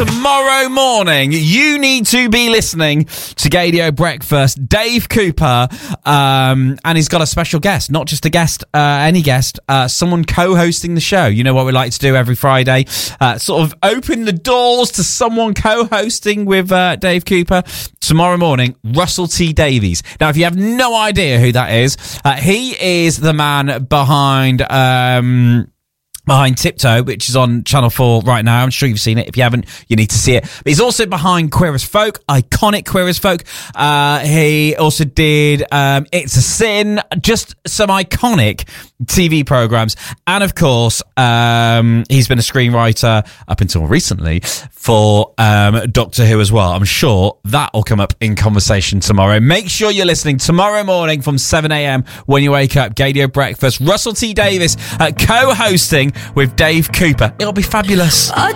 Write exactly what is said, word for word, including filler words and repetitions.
tomorrow morning, you need to be listening to Gaydio Breakfast. Dave Cooper, um, and he's got a special guest, not just a guest, uh, any guest, uh, someone co-hosting the show. You know what we like to do every Friday, uh, sort of open the doors to someone co-hosting with uh, Dave Cooper. Tomorrow morning, Russell T Davies. Now, if you have no idea who that is, uh, he is the man behind... Um, Behind Tiptoe, which is on Channel four right now. I'm sure you've seen it. If you haven't, you need to see it. But he's also behind Queer as Folk, iconic Queer as Folk. Uh, he also did um, It's a Sin, just some iconic T V programs. And of course, um, he's been a screenwriter up until recently for um, Doctor Who as well. I'm sure that will come up in conversation tomorrow. Make sure you're listening tomorrow morning from seven a.m. when you wake up. Gaydio Breakfast. Russell T Davies uh, co-hosting with Dave Cooper. It'll be fabulous.